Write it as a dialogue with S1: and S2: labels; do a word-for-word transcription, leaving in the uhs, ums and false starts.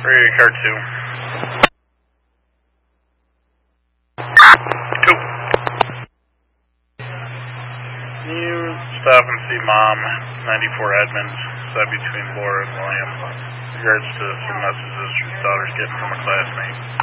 S1: Radio car two. Two. Can you stop and see Mom, ninety-four Edmonds, side between Laura and William, in regards to some messages your daughter's getting from a classmate?